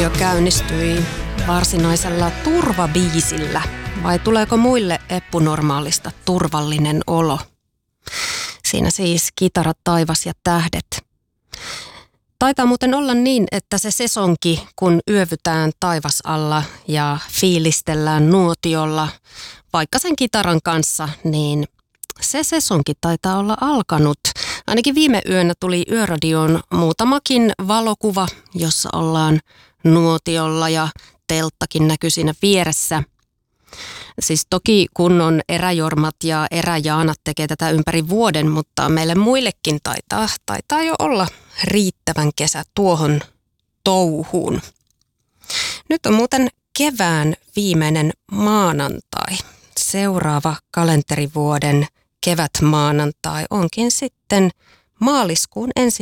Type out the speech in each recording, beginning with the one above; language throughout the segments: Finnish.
Yöradio käynnistyi varsinaisella turvabiisillä, vai tuleeko muille eppunormaalista turvallinen olo? Siinä siis kitarat, taivas ja tähdet. Taitaa muuten olla niin, että se sesonki, kun yövytään taivas alla ja fiilistellään nuotiolla, vaikka sen kitaran kanssa, niin se sesonki taitaa olla alkanut. Ainakin viime yönä tuli Yöradioon muutamakin valokuva, jossa ollaan nuotiolla ja telttakin näkyy siinä vieressä. Siis toki kunnon eräjormat ja eräjaanat tekee tätä ympäri vuoden, mutta meille muillekin taitaa jo olla riittävän kesä tuohon touhuun. Nyt on muuten kevään viimeinen maanantai. Seuraava kalenterivuoden kevätmaanantai onkin sitten maaliskuun 1.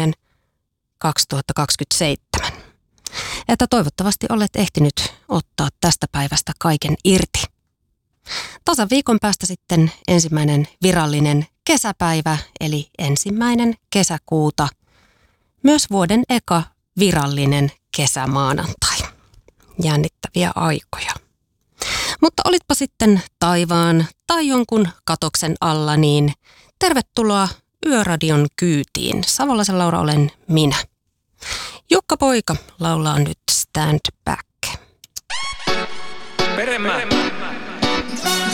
2027. Että toivottavasti olet ehtinyt ottaa tästä päivästä kaiken irti. Tasan viikon päästä sitten ensimmäinen virallinen kesäpäivä, eli 1. kesäkuuta. Myös vuoden eka virallinen kesämaanantai. Jännittäviä aikoja. Mutta olitpa sitten taivaan tai jonkun katoksen alla, niin tervetuloa Yöradion kyytiin. Savolaisen Laura olen minä. Jukka Poika laulaa nyt Stand Back. Peremä.